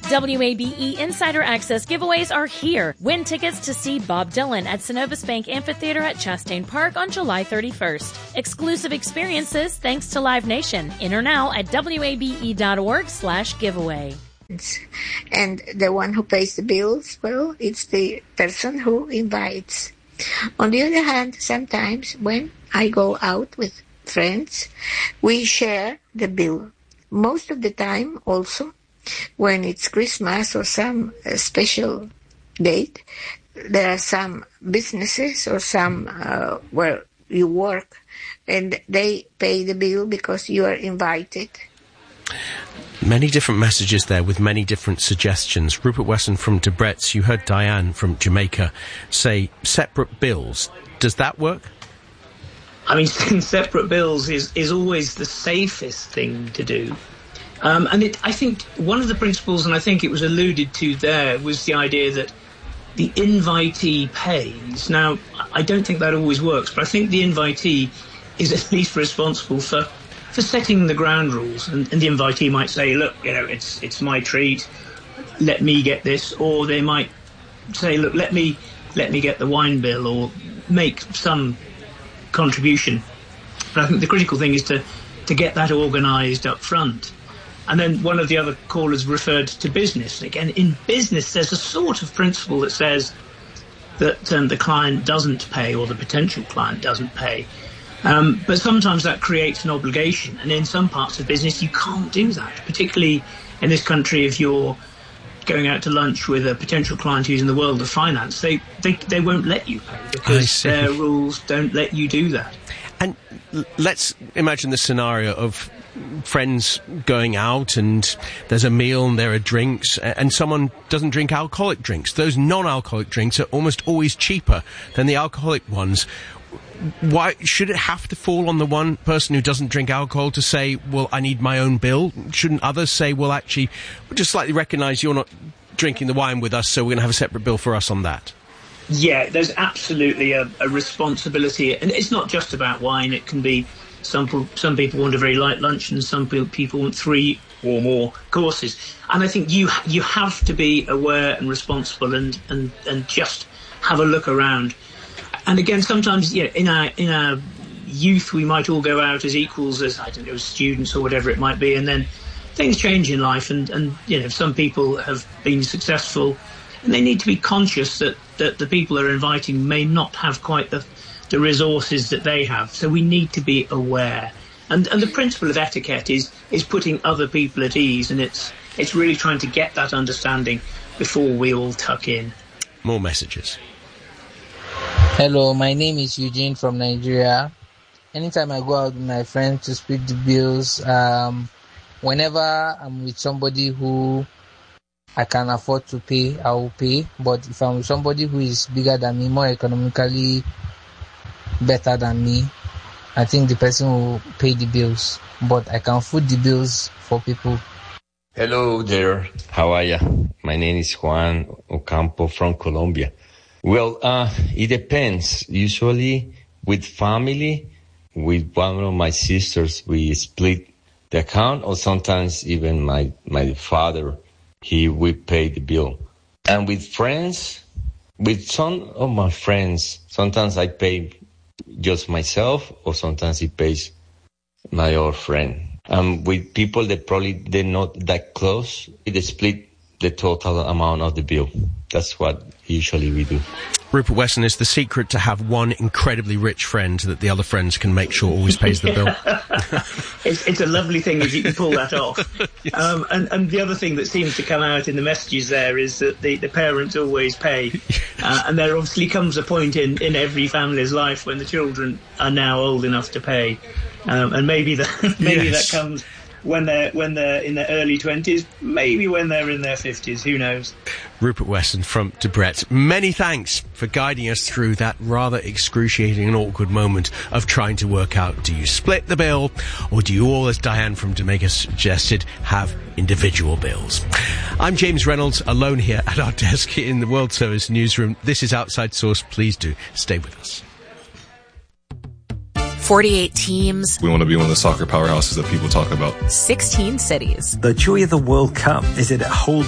WABE Insider Access giveaways are here. Win tickets to see Bob Dylan at Synovus Bank Amphitheater at Chastain Park on July 31st. Exclusive experiences thanks to Live Nation. Enter now at wabe.org/giveaway. And the one who pays the bills, well, it's the person who invites. On the other hand, sometimes when I go out with friends, we share the bill. Most of the time also, when it's Christmas or some special date, there are some businesses or some where you work and they pay the bill because you are invited. Many different messages there with many different suggestions. Rupert Wesson from Debrett, you heard Diane from Jamaica say separate bills. Does that work? I mean, separate bills is always the safest thing to do. I think one of the principles, and I think it was alluded to there, was the idea that the invitee pays. Now, I don't think that always works, but I think the invitee is at least responsible for setting the ground rules. And the invitee might say, look, it's my treat, let me get this. Or they might say, look, let me get the wine bill, or make some contribution. But I think the critical thing is to get that organised up front. And then one of the other callers referred to business. Again, in business, there's a sort of principle that says that the client doesn't pay, or the potential client doesn't pay. But sometimes that creates an obligation. And in some parts of business, you can't do that. Particularly in this country, if you're going out to lunch with a potential client who's in the world of finance, they won't let you pay because their rules don't let you do that. And let's imagine the scenario of friends going out and there's a meal and there are drinks and someone doesn't drink alcoholic drinks. Those non-alcoholic drinks are almost always cheaper than the alcoholic ones. Why should it have to fall on the one person who doesn't drink alcohol to say, well, I need my own bill? Shouldn't others say, well, actually, we'll just slightly recognise you're not drinking the wine with us, so we're going to have a separate bill for us on that? Yeah, there's absolutely a responsibility. And it's not just about wine. It can be some people want a very light lunch and some people want 3 or more courses. And I think you have to be aware and responsible and just have a look around. And again, sometimes in our youth, we might all go out as equals, as students or whatever it might be, and then things change in life, and some people have been successful, and they need to be conscious that the people they're inviting may not have quite the resources that they have. So we need to be aware. And the principle of etiquette is putting other people at ease, and it's really trying to get that understanding before we all tuck in. More messages. Hello, my name is Eugene from Nigeria. Anytime I go out with my friends to split the bills, whenever I'm with somebody who I can afford to pay, I will pay. But if I'm with somebody who is bigger than me, more economically better than me, I think the person will pay the bills. But I can foot the bills for people. Hello there. How are you? My name is Juan Ocampo from Colombia. Well, it depends. Usually with family, with one of my sisters, we split the account, or sometimes even my father, we pay the bill. And with friends, with some of my friends, sometimes I pay just myself, or sometimes he pays my other friend. With people that they're not that close, they split the total amount of the bill. That's what usually we do. Rupert Wesson, is the secret to have one incredibly rich friend that the other friends can make sure always pays the bill? It's a lovely thing if you can pull that off. Yes. And the other thing that seems to come out in the messages there is that the parents always pay. And there obviously comes a point in every family's life when the children are now old enough to pay. And maybe that comes when they're in their early 20s, maybe when they're in their 50s, who knows. Rupert Wesson from Debrett, many thanks for guiding us through that rather excruciating and awkward moment of trying to work out, do you split the bill, or do you all, as Diane from Jamaica suggested, have individual bills? I'm James Reynolds, alone here at our desk in the World Service Newsroom. This is Outside Source. Please do stay with us. 48 teams. We want to be one of the soccer powerhouses that people talk about. 16 cities. The joy of the World Cup is that it holds